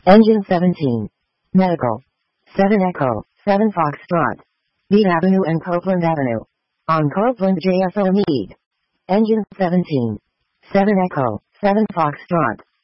Engine 17. Medical. 7 Echo, 7 Foxtrot. Meade Avenue and Copeland Avenue. On Copeland JSO Meade. Engine 17. 7 Echo, 7 Foxtrot.